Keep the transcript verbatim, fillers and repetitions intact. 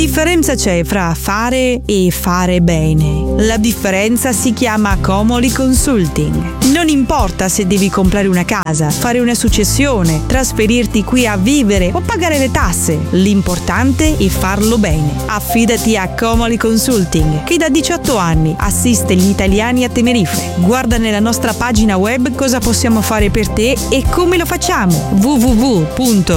differenza c'è fra fare e fare bene? La differenza si chiama Comoli Consulting. Non importa se devi comprare una casa, fare una successione, trasferirti qui a vivere o pagare le tasse, l'importante è farlo bene. Affidati a Comoli Consulting, che da diciotto anni assiste gli italiani a Tenerife. Guarda nella nostra pagina web cosa possiamo fare per te e come lo facciamo. w w w punto